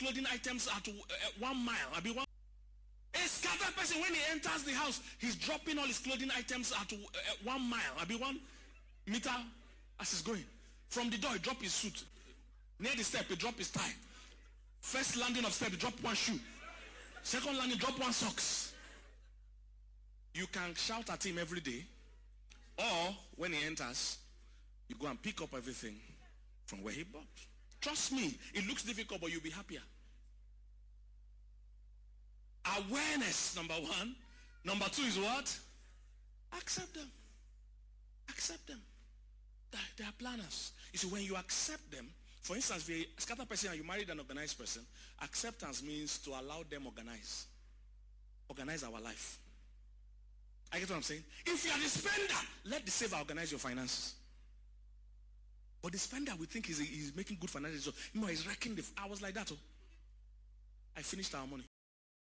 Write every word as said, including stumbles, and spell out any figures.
clothing items at uh, one mile. I be one. A scattered person, when he enters the house, he's dropping all his clothing items at uh, one mile. I be one meter as he's going. From the door, he drop his suit. Near the step, he drop his tie. First landing of step, he drop one shoe. Second landing, drop one socks. You can shout at him every day, or when he enters, you go and pick up everything from where he bought. Trust me, it looks difficult, but you'll be happier. Awareness, number one. Number two is what? Accept them. Accept them. They are planners. You see, when you accept them, for instance, if you're a scattered person and you married an organized person, acceptance means to allow them organize. Organize our life. I get what I'm saying? If you are the spender, let the saver organize your finances. But the spender, we think he's, he's making good finances. So, you know, he's wrecking the... I was like that. Oh. I finished our money.